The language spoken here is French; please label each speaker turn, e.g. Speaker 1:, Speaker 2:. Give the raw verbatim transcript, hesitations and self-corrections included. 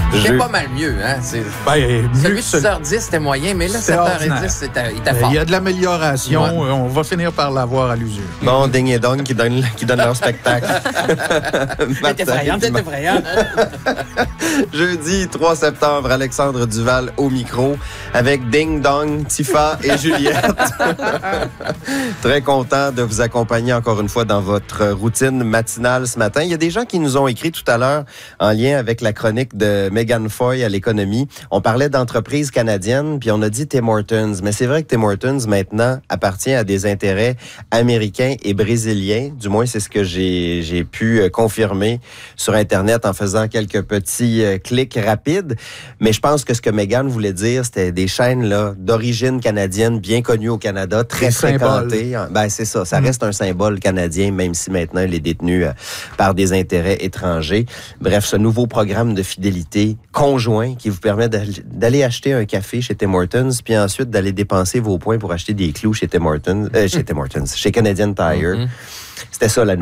Speaker 1: C'est
Speaker 2: Je...
Speaker 1: pas mal mieux, hein? C'est...
Speaker 3: Ben,
Speaker 1: Celui
Speaker 3: mieux
Speaker 1: de
Speaker 3: que ce-
Speaker 1: six heures dix, c'était moyen, mais là,
Speaker 3: C'est
Speaker 1: sept heures
Speaker 3: ordinaire.
Speaker 1: dix, c'était, il était
Speaker 3: Euh,
Speaker 1: fort.
Speaker 3: Il y a de l'amélioration.
Speaker 1: Ouais.
Speaker 3: Euh, On va finir par l'avoir à l'usure.
Speaker 2: Bon, Ding et Dong qui donnent, qui donnent leur spectacle.
Speaker 1: C'est effrayant, c'est effrayant.
Speaker 2: Jeudi trois septembre, Alexandre Duval au micro avec Ding Dong, Tifa et Juliette. Très content de vous accompagner encore une fois dans votre routine matinale ce matin. Il y a des gens qui nous ont écrit tout à l'heure en lien avec la chronique de Megan Foy à l'économie. On parlait d'entreprises canadiennes, puis on a dit Tim Hortons. Mais c'est vrai que Tim Hortons, maintenant, appartient à des intérêts américains et brésiliens. Du moins, c'est ce que j'ai, j'ai pu euh, confirmer sur Internet en faisant quelques petits euh, clics rapides. Mais je pense que ce que Megan voulait dire, c'était des chaînes là d'origine canadienne bien connues au Canada, très
Speaker 3: Des
Speaker 2: fréquentées. Ben, c'est ça. Ça reste un symbole canadien, même si maintenant il est détenu euh, par des intérêts étrangers. Bref, ce nouveau programme de fidélité conjoint qui vous permet d'aller, d'aller acheter un café chez Tim Hortons, puis ensuite d'aller dépenser vos points pour acheter des clous chez Tim Hortons, euh, chez Tim Hortons, chez Canadian Tire. Mm-hmm. C'était ça la